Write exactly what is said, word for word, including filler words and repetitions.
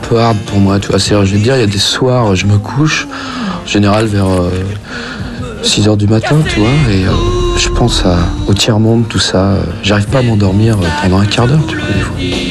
peu hard pour moi, tu vois. C'est-à-dire, je vais te dire, il y a des soirs, je me couche, en général vers euh, six heures du matin, tu vois, et euh, je pense à, au tiers-monde, tout ça. J'arrive pas à m'endormir pendant un quart d'heure, tu vois, des fois.